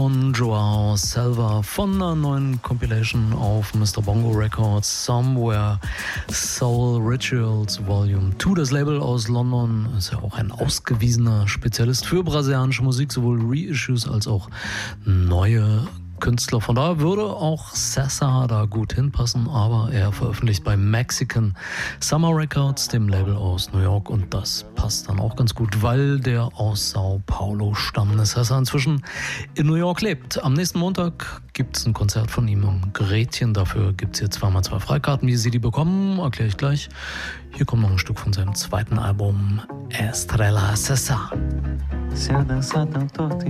Und Joao Selva von einer neuen Compilation auf Mr. Bongo Records, Somewhere Soul Rituals Volume 2. Das Label aus London ist ja auch ein ausgewiesener Spezialist für brasilianische Musik, sowohl Reissues als auch neue Künstler. Von daher würde auch Sessa da gut hinpassen, aber er veröffentlicht bei Mexican Summer Records, dem Label aus New York, und das passt dann auch ganz gut, weil der aus Sao Paulo stammt. Sessa inzwischen in New York lebt. Am nächsten Montag gibt es ein Konzert von ihm im Gretchen. Dafür gibt es hier 2x2 Freikarten. Wie Sie die bekommen, erkläre ich gleich. Hier kommt noch ein Stück von seinem zweiten Album, Estrella Sessa. Se a dança tão torta